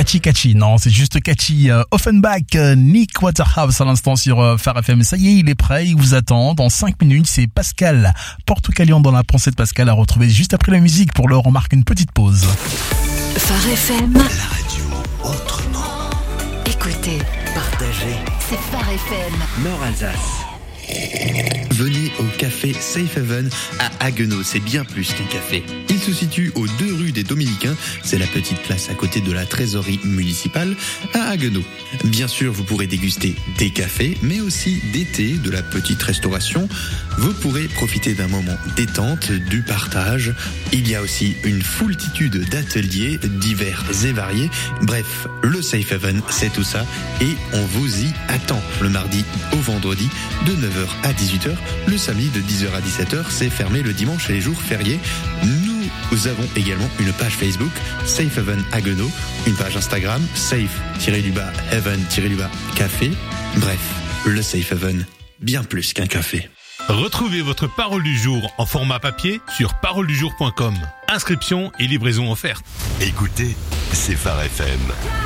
catchy. Non, c'est juste catchy. Offenbach, Nick Waterhouse à l'instant sur Phare FM. Ça y est, il est prêt, il vous attend. Dans 5 minutes, c'est Pascal Portucalian dans la pensée de Pascal à retrouver juste après la musique. Pour l'heure, on marque une petite pause. Phare FM. La radio autrement. Écoutez, Partagez. c'est Phare FM. Nord-Alsace. Venez au café Safe Haven à Haguenau, c'est bien plus qu'un café. Il se situe aux 2 rues des Dominicains, c'est la petite place à côté de la trésorerie municipale à Haguenau. Bien sûr, vous pourrez déguster des cafés, mais aussi des thés, de la petite restauration. Vous pourrez profiter d'un moment détente, du partage. Il y a aussi une foultitude d'ateliers divers et variés. Bref, le Safe Haven, c'est tout ça et on vous y attend. Le mardi au vendredi de 9h à 18h, le samedi de 10h à 17h, c'est fermé le dimanche et les jours fériés. Nous avons également une page Facebook, Safe Haven Haguenau, une page Instagram, safe-haven-café. Bref, le Safe Haven, bien plus qu'un café. Retrouvez votre parole du jour en format papier sur paroledujour.com. Inscription et livraison offerte. Écoutez, c'est Phare FM.